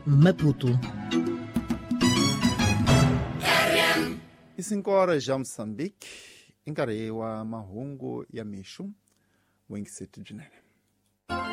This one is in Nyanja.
Maputo. E 5 horas já Moçambique, encarei a mahungu ya mishu, wengi setu jinene.